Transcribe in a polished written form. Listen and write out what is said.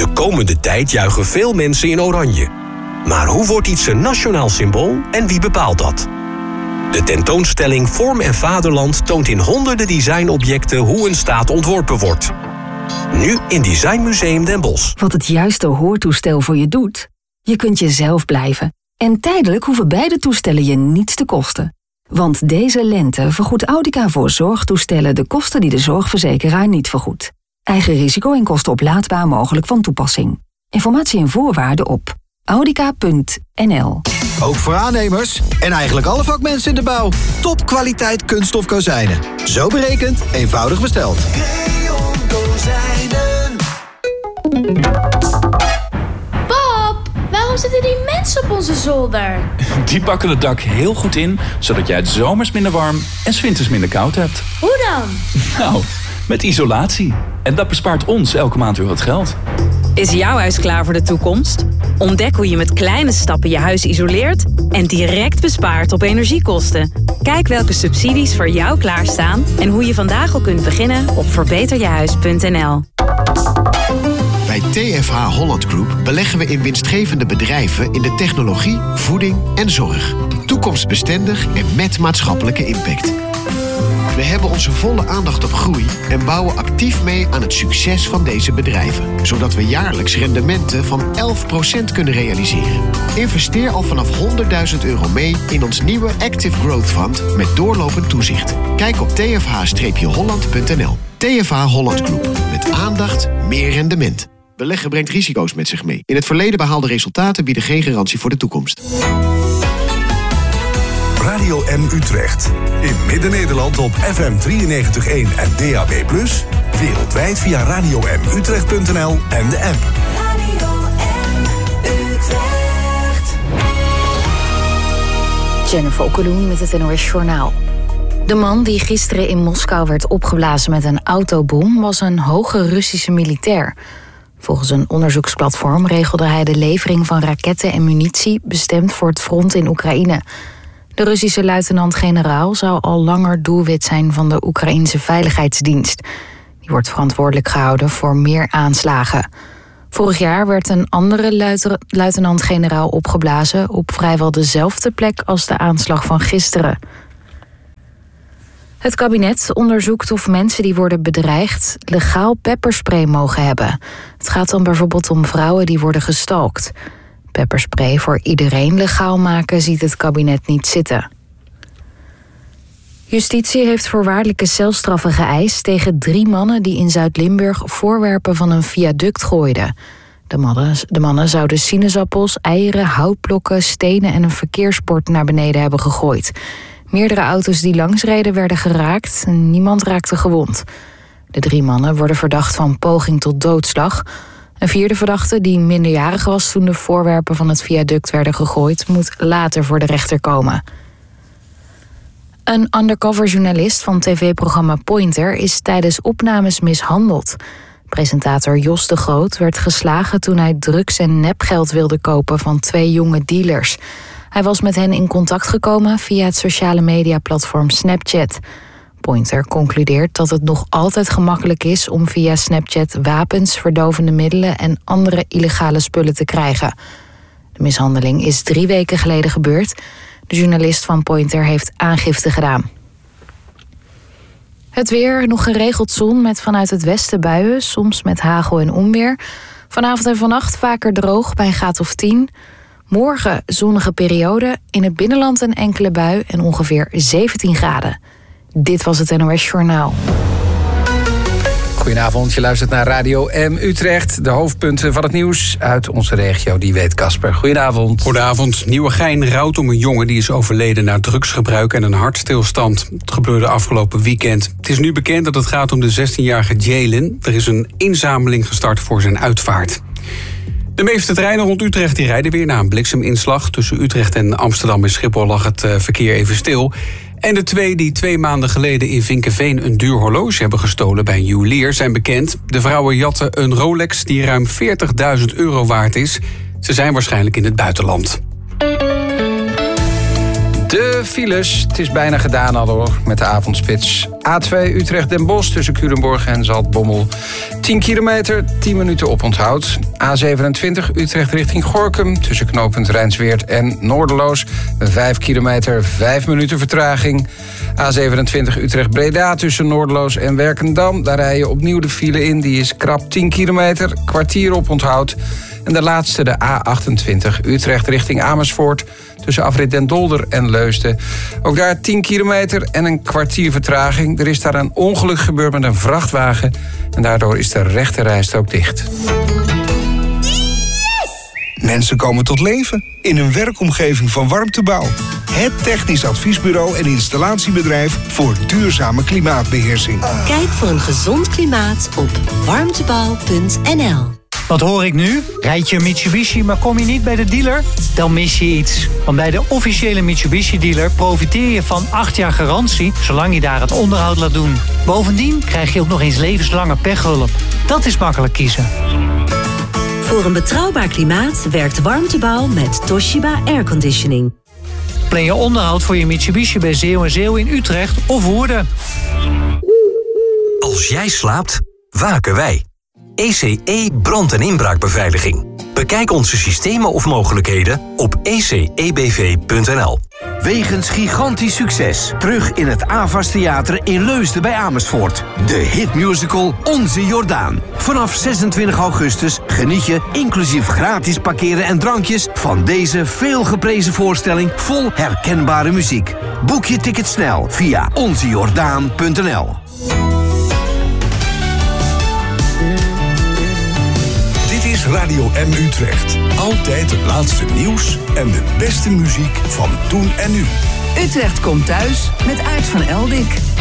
De komende tijd juichen veel mensen in oranje. Maar hoe wordt iets een nationaal symbool en wie bepaalt dat? De tentoonstelling Vorm en Vaderland toont in honderden designobjecten hoe een staat ontworpen wordt. Nu in Designmuseum Den Bosch. Wat het juiste hoortoestel voor je doet? Je kunt jezelf blijven. En tijdelijk hoeven beide toestellen je niets te kosten. Want deze lente vergoedt Audica voor zorgtoestellen de kosten die de zorgverzekeraar niet vergoedt. Eigen risico en kosten oplaadbaar mogelijk van toepassing. Informatie en voorwaarden op audica.nl. Ook voor aannemers en eigenlijk alle vakmensen in de bouw. Topkwaliteit kunststof kozijnen. Zo berekend, eenvoudig besteld. Creon Kozijnen. Pap, waarom zitten die mensen op onze zolder? Die pakken het dak heel goed in, zodat jij het zomers minder warm en 's winters minder koud hebt. Hoe dan? Nou, met isolatie. En dat bespaart ons elke maand weer wat geld. Is jouw huis klaar voor de toekomst? Ontdek hoe je met kleine stappen je huis isoleert en direct bespaart op energiekosten. Kijk welke subsidies voor jou klaarstaan en hoe je vandaag al kunt beginnen op verbeterjehuis.nl. Bij TFH Holland Group beleggen we in winstgevende bedrijven in de technologie, voeding en zorg. Toekomstbestendig en met maatschappelijke impact. We hebben onze volle aandacht op groei en bouwen actief mee aan het succes van deze bedrijven. Zodat we jaarlijks rendementen van 11% kunnen realiseren. Investeer al vanaf €100.000 mee in ons nieuwe Active Growth Fund met doorlopend toezicht. Kijk op tfh-holland.nl. TFH Holland Group. Met aandacht, meer rendement. Beleggen brengt risico's met zich mee. In het verleden behaalde resultaten bieden geen garantie voor de toekomst. Radio M Utrecht. In Midden-Nederland op FM 93.1 en DAB+. Wereldwijd via radiomutrecht.nl en de app. Radio M Utrecht. Jennifer Okkeloen met het NOS Journaal. De man die gisteren in Moskou werd opgeblazen met een autobom was een hoge Russische militair. Volgens een onderzoeksplatform regelde hij de levering van raketten en munitie bestemd voor het front in Oekraïne. De Russische luitenant-generaal zou al langer doelwit zijn van de Oekraïense Veiligheidsdienst. Die wordt verantwoordelijk gehouden voor meer aanslagen. Vorig jaar werd een andere luitenant-generaal opgeblazen op vrijwel dezelfde plek als de aanslag van gisteren. Het kabinet onderzoekt of mensen die worden bedreigd legaal pepperspray mogen hebben. Het gaat dan bijvoorbeeld om vrouwen die worden gestalkt. Pepperspray voor iedereen legaal maken ziet het kabinet niet zitten. Justitie heeft voorwaardelijke celstraffen geëist tegen 3 mannen die in Zuid-Limburg voorwerpen van een viaduct gooiden. De mannen zouden sinaasappels, eieren, houtblokken, stenen en een verkeersbord naar beneden hebben gegooid. Meerdere auto's die langsreden werden geraakt en niemand raakte gewond. De 3 mannen worden verdacht van poging tot doodslag. Een 4e verdachte, die minderjarig was toen de voorwerpen van het viaduct werden gegooid, moet later voor de rechter komen. Een undercover journalist van tv-programma Pointer is tijdens opnames mishandeld. Presentator Jos de Groot werd geslagen toen hij drugs en nepgeld wilde kopen van 2 jonge dealers. Hij was met hen in contact gekomen via het sociale mediaplatform Snapchat. Pointer concludeert dat het nog altijd gemakkelijk is om via Snapchat wapens, verdovende middelen en andere illegale spullen te krijgen. De mishandeling is 3 weken geleden gebeurd. De journalist van Pointer heeft aangifte gedaan. Het weer, nog geregeld zon met vanuit het westen buien, soms met hagel en onweer. Vanavond en vannacht vaker droog bij een graad of 10. Morgen zonnige periode, in het binnenland een enkele bui en ongeveer 17 graden. Dit was het NOS Journaal. Goedenavond, je luistert naar Radio M Utrecht. De hoofdpunten van het nieuws uit onze regio, die weet Casper. Goedenavond. Goedenavond. Nieuwegein rouwt om een jongen die is overleden na drugsgebruik en een hartstilstand. Het gebeurde afgelopen weekend. Het is nu bekend dat het gaat om de 16-jarige Jalen. Er is een inzameling gestart voor zijn uitvaart. De meeste treinen rond Utrecht die rijden weer na een blikseminslag. Tussen Utrecht en Amsterdam en Schiphol lag het verkeer even stil. En de 2 die 2 maanden geleden in Vinkeveen een duur horloge hebben gestolen bij een juwelier zijn bekend. De vrouwen jatten een Rolex die ruim €40.000 waard is. Ze zijn waarschijnlijk in het buitenland. De files, het is bijna gedaan al hoor, met de avondspits. A2 Utrecht-Den Bosch tussen Culemborg en Zaltbommel. 10 kilometer, 10 minuten oponthoud. A27 Utrecht richting Gorinchem tussen knooppunt Rijnsweert en Noorderloos. 5 kilometer, 5 minuten vertraging. A27 Utrecht-Breda tussen Noorderloos en Werkendam. Daar rij je opnieuw de file in. Die is krap 10 kilometer, kwartier oponthoud. En de laatste, de A28 Utrecht richting Amersfoort tussen afrit Den Dolder en Leusden. Ook daar 10 kilometer en een kwartier vertraging. Er is daar een ongeluk gebeurd met een vrachtwagen. En daardoor is de rechterrijstrook dicht. Mensen komen tot leven in een werkomgeving van Warmtebouw. Het technisch adviesbureau en installatiebedrijf voor duurzame klimaatbeheersing. Kijk voor een gezond klimaat op warmtebouw.nl. Wat hoor ik nu? Rijd je een Mitsubishi, maar kom je niet bij de dealer? Dan mis je iets. Want bij de officiële Mitsubishi-dealer profiteer je van 8 jaar garantie, zolang je daar het onderhoud laat doen. Bovendien krijg je ook nog eens levenslange pechhulp. Dat is makkelijk kiezen. Voor een betrouwbaar klimaat werkt Warmtebouw met Toshiba Airconditioning. Plan je onderhoud voor je Mitsubishi bij Zeeuw & Zeeuw in Utrecht of Woerden. Als jij slaapt, waken wij. ECE brand- en inbraakbeveiliging. Bekijk onze systemen of mogelijkheden op ecebv.nl. Wegens gigantisch succes. Terug in het Avas Theater in Leusden bij Amersfoort. De hitmusical Onze Jordaan. Vanaf 26 augustus geniet je, inclusief gratis parkeren en drankjes, van deze veelgeprezen voorstelling vol herkenbare muziek. Boek je ticket snel via onzejordaan.nl. Dit is Radio M Utrecht. Altijd het laatste nieuws en de beste muziek van toen en nu. Utrecht komt thuis met Aart van Eldik.